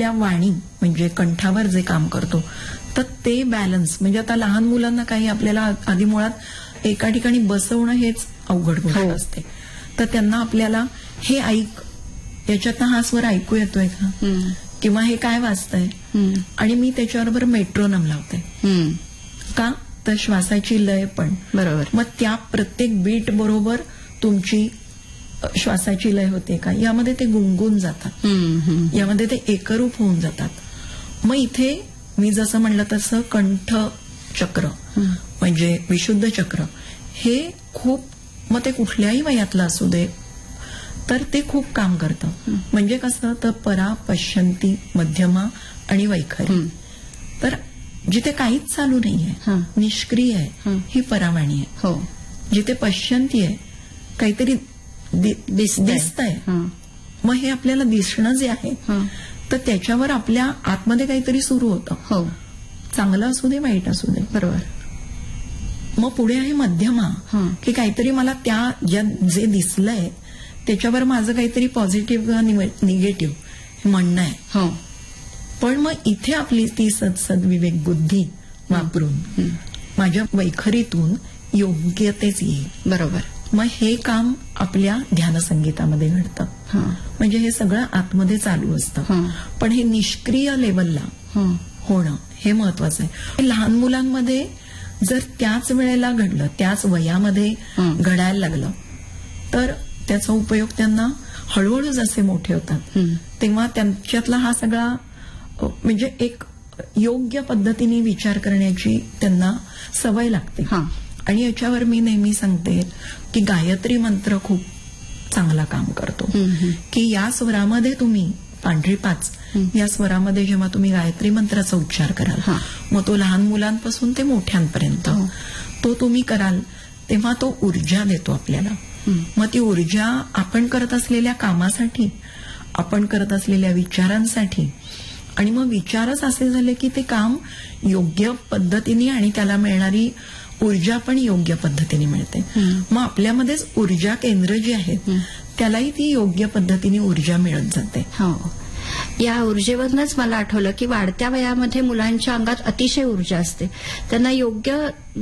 आपल्या वाणी म्हणजे कंठावर जे काम करतो तर ते बॅलन्स म्हणजे आता लहान मुलांना काही आपल्याला आधी मुळात एका ठिकाणी बसवणं हेच अवघड गोष्ट असते. तर त्यांना आपल्याला हे ऐक, याच्यातनं हा स्वर ऐकू येतोय का, किंवा हे काय वाजतंय, आणि मी त्याच्याबरोबर मेट्रोनम लावते का, तर श्वासाची लय पण बरोबर. मग त्या प्रत्येक बीट बरोबर तुमची श्वासाची लय होते का, यामध्ये ते गुंगून जातात, यामध्ये ते एकरूप होऊन जातात. मग इथे मी जसं म्हणलं तसं कंठ चक्र म्हणजे विशुद्ध चक्र हे खूप, मग ते कुठल्याही वयातलं असू दे तर ते खूप काम करतं. म्हणजे कसं, तर परा, पश्यंती, मध्यमा आणि वैखरी. तर जिथे काहीच चालू नाहीये, निष्क्रिय आहे, ही परावाणी आहे. हो. जिथे पश्यंती आहे, काहीतरी दिसतंय, मग हे आपल्याला दिसणं जे आहे तर त्याच्यावर आपल्या आतमध्ये काहीतरी सुरू होतं. हो. चांगलं असू दे, वाईट असू दे. बरोबर. मग पुढे आहे मध्यमा, की काहीतरी मला त्या जे दिसलंय त्याच्यावर माझं काहीतरी पॉझिटिव्ह किंवा निगेटिव्ह म्हणणं आहे. हो. पण मग इथे आपली ती सद्विवेक बुद्धी वापरून माझ्या वैखरीतून योग्यतेच येईल. बरोबर. मग हे काम आपल्या ध्यानसंगीतामध्ये घडतं. म्हणजे हे सगळं आतमध्ये चालू असतं, पण हे निष्क्रिय लेवलला होणं हे महत्वाचं आहे. लहान मुलांमध्ये जर त्याच वेळेला घडलं, त्याच वयामध्ये घडायला लागलं तर त्याचा उपयोग त्यांना हळूहळू जसे मोठे होतात तेव्हा त्यांच्यातला हा सगळा म्हणजे एक योग्य पद्धतीने विचार करण्याची त्यांना सवय लागते. आणि याच्यावर मी नेहमी सांगते की गायत्री मंत्र खूप चांगला काम करतो. की या स्वरामध्ये तुम्ही पांढरी 5 या स्वरामध्ये जेव्हा तुम्ही गायत्री मंत्राचा उच्चार कराल, मग तो लहान मुलांपासून ते मोठ्यांपर्यंत तो तुम्ही कराल तेव्हा तो ऊर्जा देतो आपल्याला. मग ती ऊर्जा आपण करत असलेल्या कामासाठी, आपण करत असलेल्या विचारांसाठी, आणि मग विचारच असे झाले की ते काम योग्य पद्धतीने आणि त्याला मिळणारी ऊर्जा पण योग्य पद्धतीने मिळते. मग आपल्यामध्येच ऊर्जा केंद्र जी आहेत त्यालाही ती योग्य पद्धतीने ऊर्जा मिळत जाते. या ऊर्जेवरूनच मला आठवलं की वाढत्या वयामध्ये मुलांच्या अंगात अतिशय ऊर्जा असते. त्यांना योग्य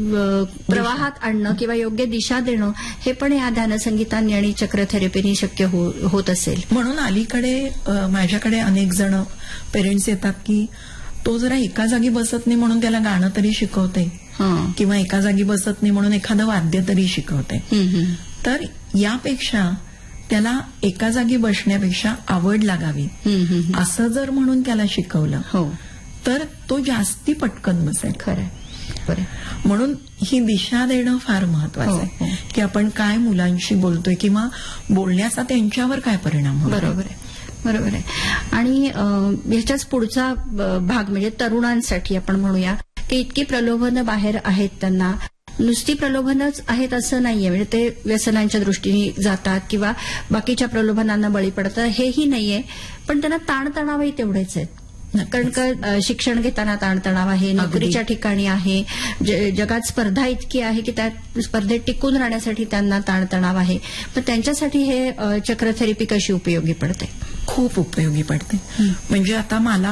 प्रवाहात आणणं किंवा योग्य दिशा देणं हे पण या ध्यानसंगीतांनी आणि चक्र थेरपीनी शक्य होत असेल. म्हणून अलीकडे माझ्याकडे अनेक जण पेरेंट्स येतात की तो जरा एका जागी बसत नाही म्हणून त्याला गाणं तरी शिकवते, किंवा एका जागी बसत नाही म्हणून एखादं वाद्य तरी शिकवते. तर यापेक्षा त्याला एका जागी बसण्यापेक्षा आवड लागावी असं जर म्हणून त्याला शिकवलं तर तो जास्ती पटकन बसेल. खरं. म्हणून ही दिशा देणं फार महत्वाचं आहे की आपण काय मुलांशी बोलतोय किंवा बोलण्याचा त्यांच्यावर काय परिणाम होतो. बरोबर आहे. आणि ह्याच्याच पुढचा भाग म्हणजे तरुणांसाठी आपण म्हणूया की इतकी प्रलोभनं बाहेर आहेत, त्यांना नुसती प्रलोभनच आहेत असं नाहीये. म्हणजे ते व्यसनांच्या दृष्टीने जातात किंवा बाकीच्या प्रलोभनांना बळी पडतात हेही नाहीये, पण त्यांना ताणतणावही तेवढेच आहेत. कारण का शिक्षण घेताना ताणतणाव आहे, नोकरीच्या ठिकाणी आहे, जगात स्पर्धा इतकी आहे की त्या स्पर्धेत टिकून राहण्यासाठी त्यांना ताणतणाव आहे. पण त्यांच्यासाठी हे चक्र थेरपी कशी उपयोगी पडते? खूप उपयोगी पडते. म्हणजे आता मला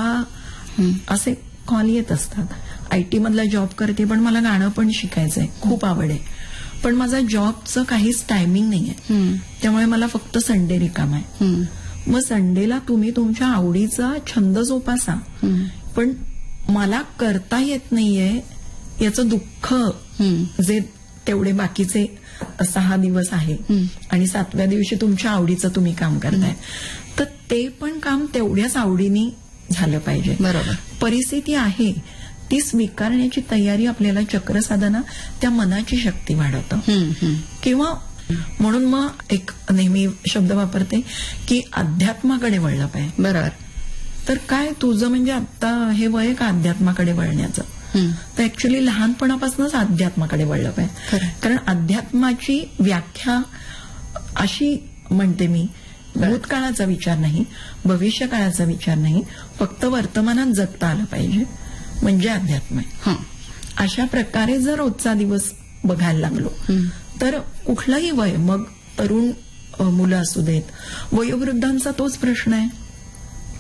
असे कॉल येत असतात, IT मधला जॉब करते पण मला गाणं पण शिकायचंय, खूप आवड आहे, पण माझा जॉबचं काहीच टायमिंग नाहीये, त्यामुळे मला फक्त संडे रिकाम आहे. मग संडेला तुम्ही तुमच्या आवडीचा छंद जोपासा, पण मला करता येत नाहीये याचं दुःख जे तेवढे बाकीचे 6 दिवस आहे आणि 7व्या दिवशी तुमच्या आवडीचं तुम्ही काम करताय, तर ते पण काम तेवढ्याच आवडीने झालं पाहिजे. बरोबर. परिस्थिती आहे ती स्वीकारण्याची तयारी आपल्याला चक्रसाधना त्या मनाची शक्ती वाढवतं. किंवा म्हणून मग एक नेहमी शब्द वापरते की अध्यात्माकडे वळलं पाहिजे. बरोबर. तर काय तुझं म्हणजे आता हे वय का अध्यात्माकडे वळण्याचं? तर ऍक्च्युली लहानपणापासूनच अध्यात्माकडे वळलं पाहिजे. कारण अध्यात्माची व्याख्या अशी म्हणते मी, भूतकाळाचा विचार नाही, भविष्यकाळाचा विचार नाही, फक्त वर्तमानात जगता आलं पाहिजे म्हणजे अध्यात्म आहे. अशा प्रकारे जर रोजचा दिवस बघायला लागलो तर कुठलंही वय, मग तरुण मुलं असू देत, वयोवृद्धांचा तोच प्रश्न आहे